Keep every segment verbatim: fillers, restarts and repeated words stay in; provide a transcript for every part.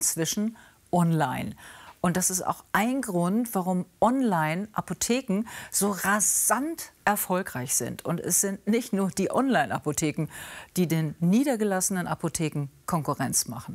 inzwischen online. Und das ist auch ein Grund, warum Online-Apotheken so rasant erfolgreich sind. Und es sind nicht nur die Online-Apotheken, die den niedergelassenen Apotheken Konkurrenz machen.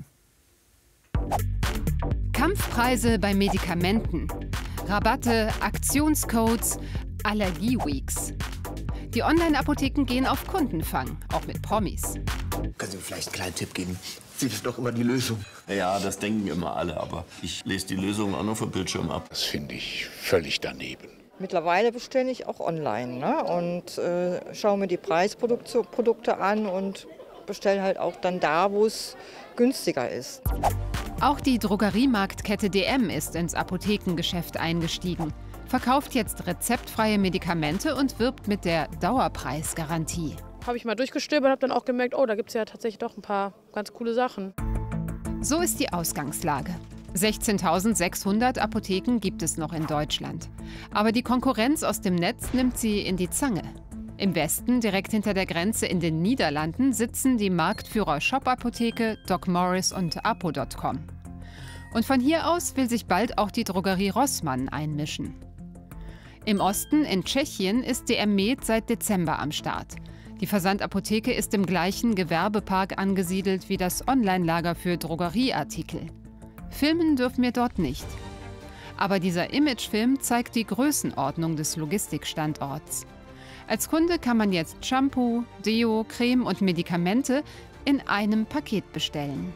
Kampfpreise bei Medikamenten, Rabatte, Aktionscodes, Allergie-Weeks. Die Online-Apotheken gehen auf Kundenfang, auch mit Promis. Können Sie mir vielleicht einen kleinen Tipp geben? Sie ist doch immer die Lösung. Ja, das denken immer alle, aber ich lese die Lösung auch nur vom Bildschirm ab. Das finde ich völlig daneben. Mittlerweile bestelle ich auch online, ne? Und äh, schaue mir die Preisprodukte an und bestelle halt auch dann da, wo es günstiger ist. Auch die Drogeriemarktkette D M ist ins Apothekengeschäft eingestiegen, verkauft jetzt rezeptfreie Medikamente und wirbt mit der Dauerpreisgarantie. Habe ich mal durchgestöbert und habe dann auch gemerkt, oh, da gibt es ja tatsächlich doch ein paar ganz coole Sachen. So ist die Ausgangslage. sechzehntausendsechshundert Apotheken gibt es noch in Deutschland. Aber die Konkurrenz aus dem Netz nimmt sie in die Zange. Im Westen, direkt hinter der Grenze in den Niederlanden, sitzen die Marktführer Shop-Apotheke, Doc Morris und Apo Punkt com. Und von hier aus will sich bald auch die Drogerie Rossmann einmischen. Im Osten, in Tschechien, ist D M Med seit Dezember am Start. Die Versandapotheke ist im gleichen Gewerbepark angesiedelt wie das Online-Lager für Drogerieartikel. Filmen dürfen wir dort nicht. Aber dieser Imagefilm zeigt die Größenordnung des Logistikstandorts. Als Kunde kann man jetzt Shampoo, Deo, Creme und Medikamente in einem Paket bestellen.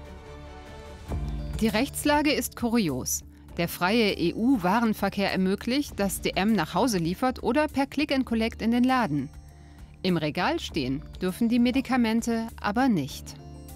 Die Rechtslage ist kurios. Der freie E U-Warenverkehr ermöglicht, dass D M nach Hause liefert oder per Click and Collect in den Laden. Im Regal stehen dürfen die Medikamente aber nicht.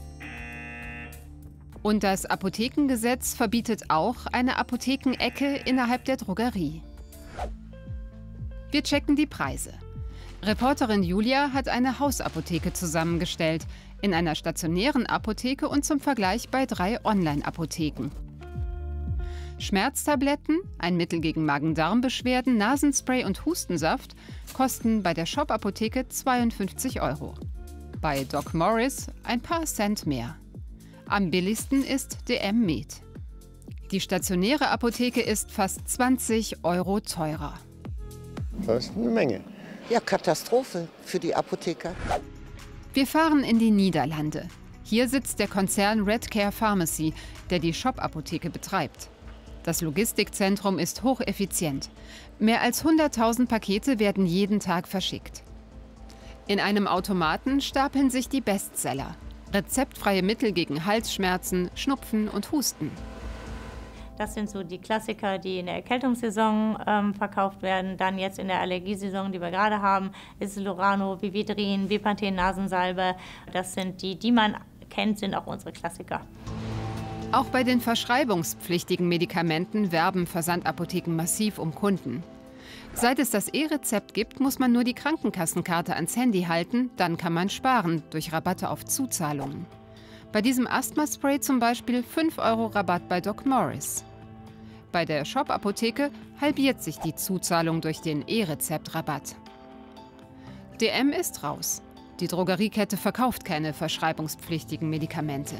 Und das Apothekengesetz verbietet auch eine Apothekenecke innerhalb der Drogerie. Wir checken die Preise. Reporterin Julia hat eine Hausapotheke zusammengestellt, in einer stationären Apotheke und zum Vergleich bei drei Online-Apotheken. Schmerztabletten, ein Mittel gegen Magen-Darm-Beschwerden, Nasenspray und Hustensaft kosten bei der Shop-Apotheke zweiundfünfzig Euro. Bei Doc Morris ein paar Cent mehr. Am billigsten ist D M Med. Die stationäre Apotheke ist fast zwanzig Euro teurer. Das ist eine Menge. Ja, Katastrophe für die Apotheker. Wir fahren in die Niederlande. Hier sitzt der Konzern Redcare Pharmacy, der die Shop-Apotheke betreibt. Das Logistikzentrum ist hocheffizient. Mehr als hunderttausend Pakete werden jeden Tag verschickt. In einem Automaten stapeln sich die Bestseller. Rezeptfreie Mittel gegen Halsschmerzen, Schnupfen und Husten. Das sind so die Klassiker, die in der Erkältungssaison ähm, verkauft werden. Dann jetzt in der Allergiesaison, die wir gerade haben, ist Lorano, Vividrin, Bepanthen, Nasensalbe. Das sind die, die man kennt, sind auch unsere Klassiker. Auch bei den verschreibungspflichtigen Medikamenten werben Versandapotheken massiv um Kunden. Seit es das E-Rezept gibt, muss man nur die Krankenkassenkarte ans Handy halten, dann kann man sparen durch Rabatte auf Zuzahlungen. Bei diesem Asthma-Spray zum Beispiel fünf Euro Rabatt bei Doc Morris. Bei der Shop-Apotheke halbiert sich die Zuzahlung durch den E-Rezept-Rabatt. D M ist raus. Die Drogeriekette verkauft keine verschreibungspflichtigen Medikamente.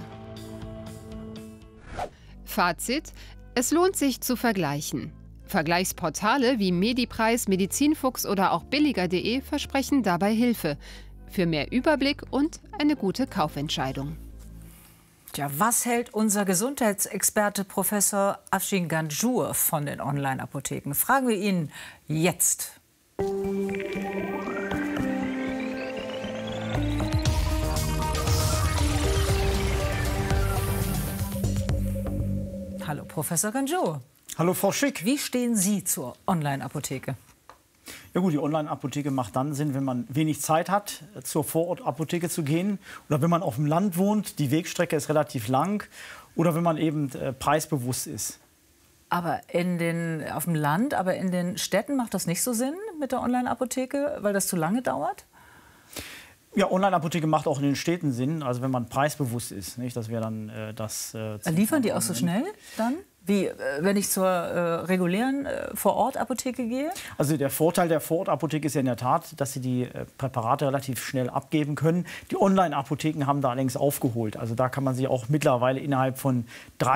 Fazit: Es lohnt sich zu vergleichen. Vergleichsportale wie Medipreis, Medizinfuchs oder auch billiger punkt de versprechen dabei Hilfe für mehr Überblick und eine gute Kaufentscheidung. Tja, was hält unser Gesundheitsexperte Professor Afshin Ganjour von den Online-Apotheken? Fragen wir ihn jetzt. Hallo, Professor Ganjour. Hallo, Frau Schick. Wie stehen Sie zur Online-Apotheke? Ja gut, die Online-Apotheke macht dann Sinn, wenn man wenig Zeit hat, zur Vorortapotheke zu gehen. Oder wenn man auf dem Land wohnt, die Wegstrecke ist relativ lang. Oder wenn man eben äh, preisbewusst ist. Aber in den, auf dem Land, aber in den Städten macht das nicht so Sinn mit der Online-Apotheke, weil das zu lange dauert? Ja, Online-Apotheke macht auch in den Städten Sinn, also wenn man preisbewusst ist. Nicht? Das wäre dann äh, das... Äh, Liefern die auch so schnell dann? Wie, äh, wenn ich zur äh, regulären äh, Vorortapotheke gehe? Also der Vorteil der Vorortapotheke ist ja in der Tat, dass sie die äh, Präparate relativ schnell abgeben können. Die Online-Apotheken haben da allerdings aufgeholt. Also da kann man sie auch mittlerweile innerhalb von drei